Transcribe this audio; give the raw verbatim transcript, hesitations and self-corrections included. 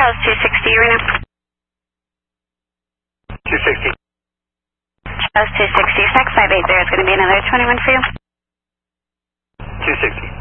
Charles two sixty right now. two sixty. Charles two sixty, Sac five eight zero is going to be another twenty-one for you. two sixty.